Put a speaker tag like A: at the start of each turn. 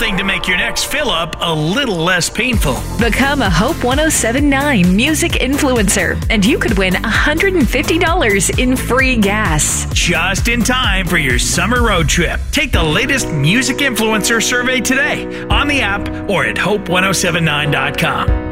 A: something to make your next fill up a little less painful.
B: Become a Hope 1079 music influencer, and you could win $150 in free gas.
A: Just in time for your summer road trip. Take the latest music influencer survey today on the app or at hope1079.com.